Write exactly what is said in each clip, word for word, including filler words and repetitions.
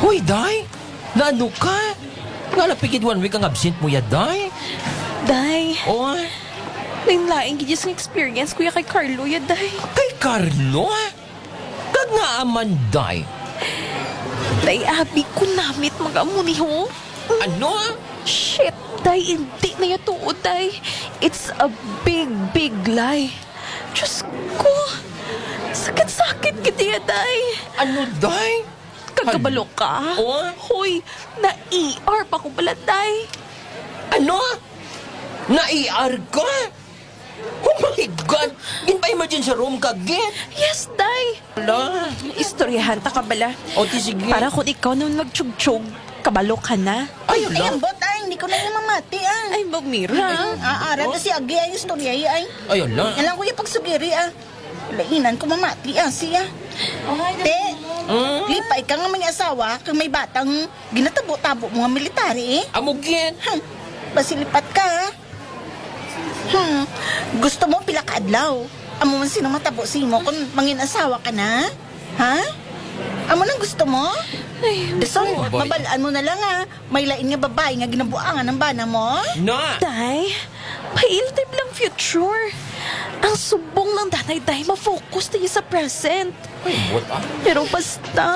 Hoy, day! Naano ka? Nga napigid one week ang absent mo ya, day? Day, O, lain-laing gid yung experience kuya kay Carlo ya, day. kay Carlo, ha? Kag nga aman, day. Day, abi ko namit mag-amuni ho. Ano? Shit, day, hindi na yung tuod, day. It's a big, big lie. Diyos ko, sakit-sakit gid ya, day. Ano, day? Kagabalo ka? Oo. Hoy, na-E R pa ko pala, day. Ano? Na-E R ka? Oh my God! Gin pa emergency room ka, gin? Yes, day. Ala. Istoryahan ta ka bala. O, ti sige. Para kung ikaw nung nagtsug-tsug, kabalo ka na. Ay, Ay, ala. ang bot ay, hindi ko na yung mamati ah. Ay, Bagmira. Aaral na si Agi ay istorya ay. Ay, ala. Yan lang ko yung pagsugiri ah. Lainan ko mamati ah siya. Te, Hmm? lipay ka nga may asawa kang may batang ginatabo-tabo mga military eh. Amo, gin. Hmm, basilipat ka ah. Hmm, gusto mo pila ka adlaw. Amo man sino matabo si mo kung mangin asawa ka na? Ha? Amo nang gusto mo? Ay, Deson, Oh, boy. mabalaan mo na lang ah. May lain nga babae nga ginabuangan ng bana mo. Na! Day, pailtib lang future. Ang subong ng danay-day, ma-focus tayo sa present. Ay, what ah? Pero basta...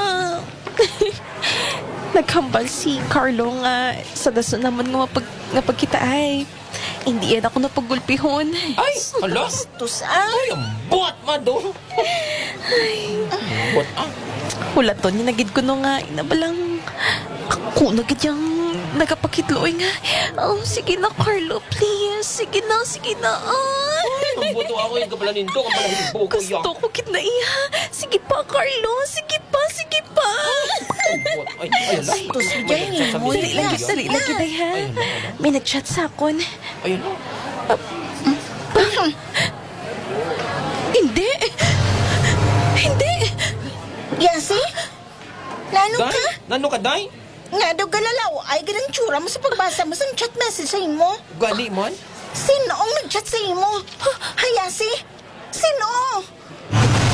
Naghambal si Carlo nga sa daso naman nga mapag, nga pagkita ay. Hindi yan ako napagulpihon. Ay, ala. Tus ah. Ay, ang buhat ma do. Buhat ah. Wala to, ninagid ko no nga, inabalang ako nagid yung nagapakitloy nga. Oh, sige na, Carlo, please. Sige na, sige na. Ay. Ang buto ako yung kapalanin to. Ang palahin ko ko Gusto ko kitna iya. Sige pa, Carlo. Sige pa, sige pa. Ay, ay, ala. Ay, tus, May Jenny, nagsasabi mo Dali sa lang, iyo. dali lang kita ha. Ayun, ayun. May nag-chat sa akon. Ayun na. Hindi. Hindi. Yasi? Lano Day? ka? Nano ka, day? Nga daw galalaw ay ganang tsura mo sa pagbasa mo sa chat message sa imo. Gali man? Sino ang nag-chat sa imo? Hayasi? Sino?